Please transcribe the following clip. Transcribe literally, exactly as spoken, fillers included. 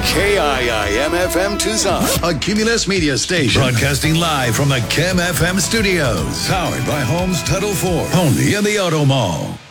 K I I M F M Tucson, a Cumulus media station. Broadcasting live from the Chem F M studios. Powered by Homes Title four. Only in the Auto Mall.